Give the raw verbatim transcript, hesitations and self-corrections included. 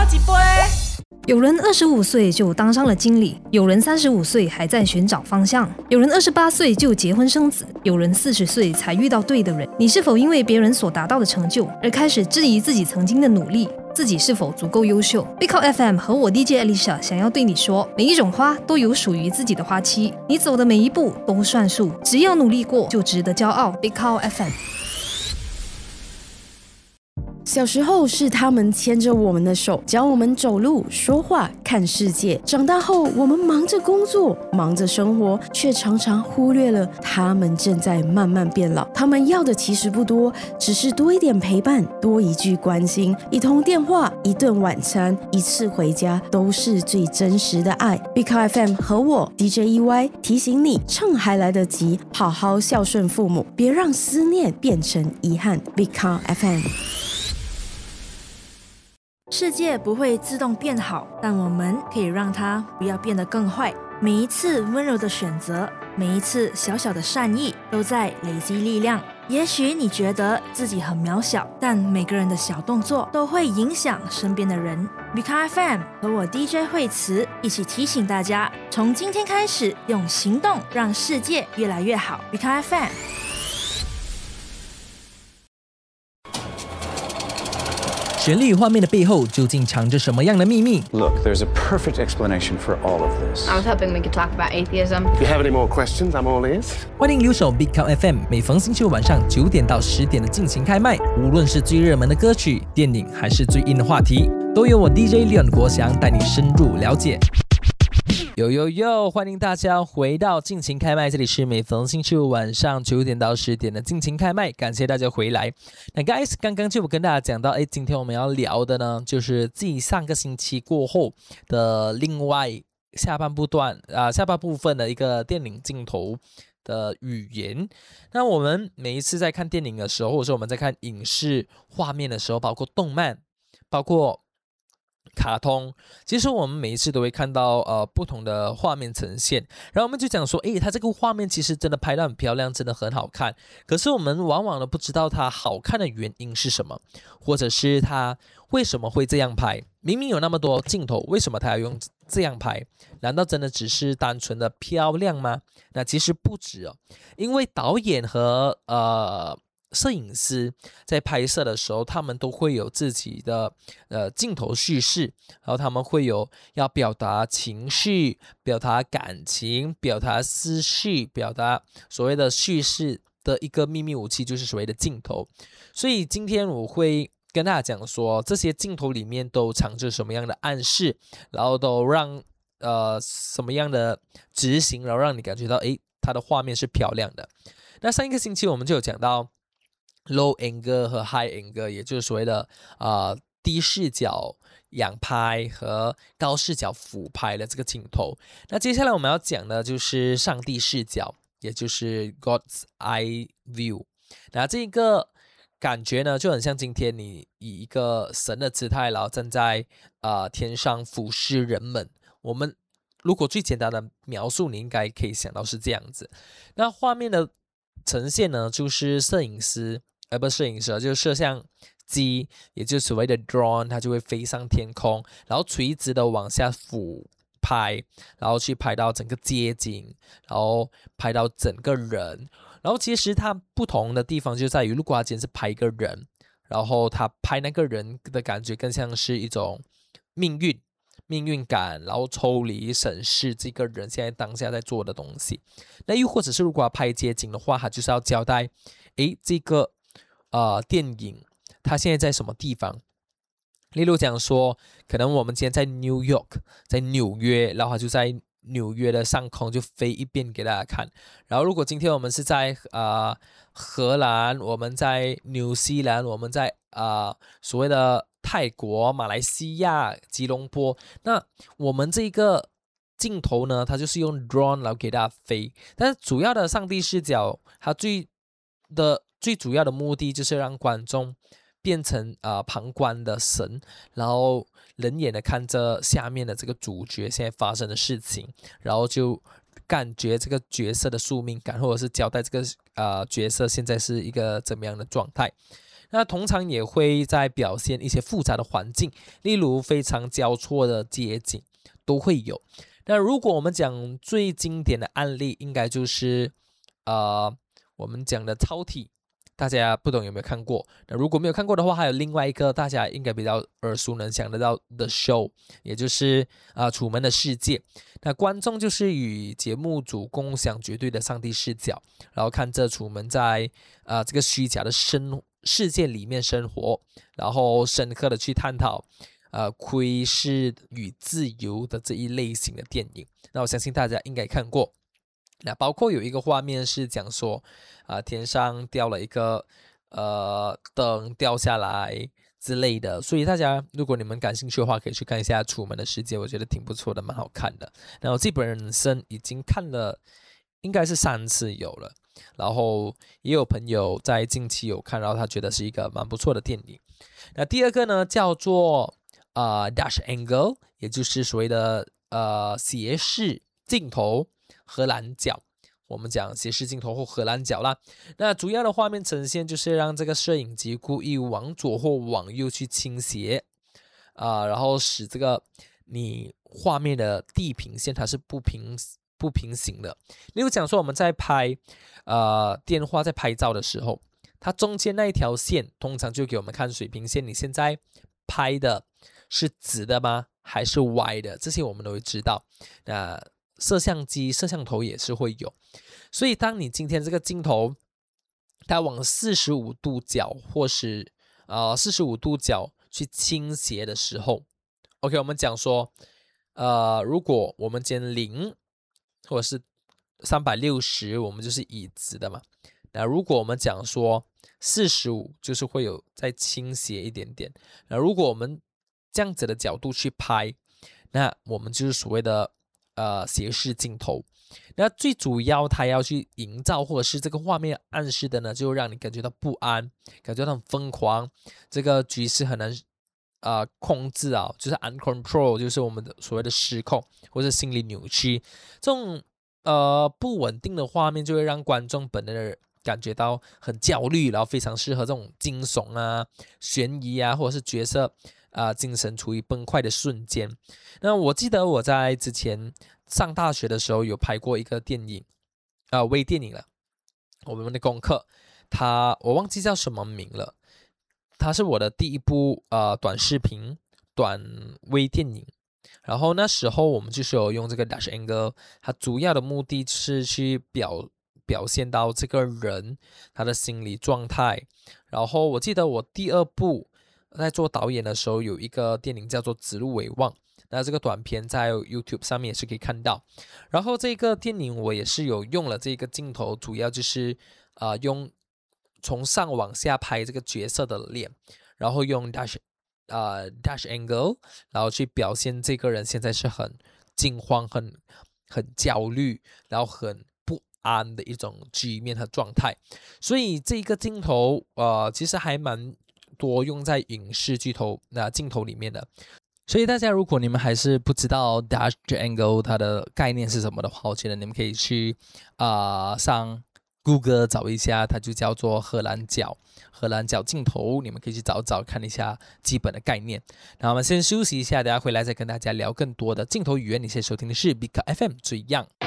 一杯。 有人二十五岁就当上了经理，有人三十五岁还在寻找方向，有人二十八岁就结婚生子，有人四十岁才遇到对的人。你是否因为别人所达到的成就而开始质疑自己曾经的努力？自己是否足够优秀？ Big Call F M 和我 D J Alicia 想要对你说，每一种花都有属于自己的花期，你走的每一步都算数，只要努力过就值得骄傲。 Big Call F M。 小时候是他们牵着我们的手，教我们走路、说话、看世界。长大后，我们忙着工作，忙着生活，却常常忽略了他们正在慢慢变老。他们要的其实不多，只是多一点陪伴，多一句关心，一通电话，一顿晚餐，一次回家，都是最真实的爱。Big Call F M 和我 D J E Y 提醒你，趁还来得及，好好孝顺父母，别让思念变成遗憾。Big Call F M。 世界不会自动变好，但我们可以让它不要变得更坏。每一次温柔的选择，每一次小小的善意，都在累积力量。也许你觉得自己很渺小，但每个人的小动作都会影响身边的人。Big Call F M 和我 D J 惠慈一起提醒大家，从今天开始，用行动让世界越来越好。Big Call F M。 旋律与画面的背后究竟藏着什么样的秘密？ Look, there's a perfect explanation for all of this. I was hoping we could talk about atheism. If you have any more questions, I'm all ears. 欢迎留守 Big Call F M， 每逢星期五晚上九点到十点的尽情开麦，无论是最热门的歌曲、电影，还是最硬的话题，都由我 D J Leon 国祥带你深入了解。呦呦呦！欢迎大家回到尽情开麦，这里是每逢星期五晚上九点到十点的尽情开麦，感谢大家回来。那 guys， 刚刚就跟大家讲到，哎，今天我们要聊的呢，就是继上个星期过后的另外下半部段啊、呃，下半部分的一个电影镜头的语言。那我们每一次在看电影的时候，或者说我们在看影视画面的时候，包括动漫，包括卡通，其实我们每一次都会看到呃不同的画面呈现，然后我们就讲说，诶，它这个画面其实真的拍得很漂亮，真的很好看。可是我们往往都不知道它好看的原因是什么，或者是它为什么会这样拍？明明有那么多镜头，为什么它要用这样拍？难道真的只是单纯的漂亮吗？那其实不止哦，因为导演和呃。摄影师在拍摄的时候，他们都会有自己的呃镜头叙事，然后他们会有要表达情绪、表达感情、表达思绪、表达所谓的叙事的一个秘密武器，就是所谓的镜头。所以今天我会跟大家讲说，这些镜头里面都藏着什么样的暗示，然后都让呃什么样的执行，然后让你感觉到诶，它的画面是漂亮的。那上一个星期我们就有讲到low angle 和 high angle， 也就是所谓的呃低视角仰拍和高视角俯拍的这个镜头。那接下来我们要讲的就是上帝视角，也就是 God's Eye View。那这个感觉呢，就很像今天你以一个神的姿态，然后站在呃天上俯视人们。我们如果最简单的描述，你应该可以想到是这样子。那画面的呈现呢，就是摄影师。而不是摄影师，就是摄像机，也就是所谓的 drone， 它就会飞上天空，然后垂直的往下俯拍，然后去拍到整个街景，然后拍到整个人。然后其实它不同的地方就在于，如果它今天是拍一个人，然后他拍那个人的感觉更像是一种命运命运感，然后抽离审视这个人现在当下在做的东西。那又或者是如果要拍街景的话，他就是要交代诶这个呃，电影它现在在什么地方？例如讲说，可能我们今天在 New York， 在纽约，然后它就在纽约的上空就飞一遍给大家看。然后如果今天我们是在呃荷兰，我们在纽西兰，我们在呃所谓的泰国、马来西亚、吉隆坡，那我们这个镜头呢，它就是用 drone 然后给大家飞。但是主要的上帝视角，它最的最主要的目的就是让观众变成呃旁观的神，然后冷眼的看着下面的这个主角现在发生的事情，然后就感觉这个角色的宿命感，或者是交代这个呃角色现在是一个怎么样的状态。 那通常也会在表现一些复杂的环境，例如非常交错的街景都会有。那如果我们讲最经典的案例，应该就是呃我们讲的超体，大家不懂有没有看过？那如果没有看过的话，还有另外一个大家应该比较耳熟能详的叫 The Show， 也就是啊、呃、楚门的世界。那观众就是与节目组共享绝对的上帝视角，然后看着楚门在啊、呃、这个虚假的生世界里面生活，然后深刻的去探讨呃窥视与自由的这一类型的电影。那我相信大家应该看过。那包括有一个画面是讲说啊、呃、天上掉了一个呃灯掉下来之类的，所以大家如果你们感兴趣的话，可以去看一下《楚门的世界》，我觉得挺不错的，蛮好看的。那我自己本身已经看了应该是三次有了，然后也有朋友在近期有看，然后他觉得是一个蛮不错的电影。那第二个呢叫做呃 Dutch Angle， 也就是所谓的呃斜视镜头荷兰脚，我们讲斜视镜头或荷兰脚啦。那主要的画面呈现就是让这个摄影机故意往左或往右去倾斜啊、呃，然后使这个你画面的地平线它是不平不平行的。例如讲说我们在拍呃电话在拍照的时候，它中间那一条线通常就给我们看水平线，你现在拍的是直的吗还是歪的，这些我们都会知道。那摄像机摄像头也是会有，所以当你今天这个镜头它往四十五度角或是呃四十五度角去倾斜的时候 OK 我们讲说呃如果我们今天零或者是三百六十我们就是以直的嘛，那如果我们讲说四十五就是会有再倾斜一点点，那如果我们这样子的角度去拍，那我们就是所谓的呃斜视镜头。那最主要它要去营造或者是这个画面暗示的呢，就让你感觉到不安，感觉到很疯狂，这个局势很难呃控制啊，就是 uncontrol， 就是我们的所谓的失控或者心理扭曲。这种呃不稳定的画面就会让观众本能感觉到很焦虑，然后非常适合这种惊悚啊、悬疑啊，或者是角色啊、呃、精神处于崩溃的瞬间。那我记得我在之前上大学的时候有拍过一个电影，啊、呃、微电影了，我们的功课，它我忘记叫什么名了，它是我的第一部呃短视频短微电影。然后那时候我们就是有用这个 Dutch Angle， 它主要的目的是去表表现到这个人他的心理状态。然后我记得我第二部在做导演的时候有一个电影叫做《指鹿为望》，那这个短片在 YouTube 上面也是可以看到。然后这个电影我也是有用了这个镜头，主要就是呃用从上往下拍这个角色的脸，然后用 Dutch 呃 Dutch Angle， 然后去表现这个人现在是很惊慌、很很焦虑，然后很不安的一种局面和状态。所以这个镜头呃其实还蛮多用在影视剧头那、呃、镜头里面的。所以大家如果你们还是不知道 Dutch Angle 它的概念是什么的话，我觉得你们可以去啊、呃、上 Google 找一下，它就叫做荷兰脚荷兰脚镜头，你们可以去找找看一下基本的概念。那我们先休息一下，等下回来再跟大家聊更多的镜头语言。你现在收听的是 Big F M 最样。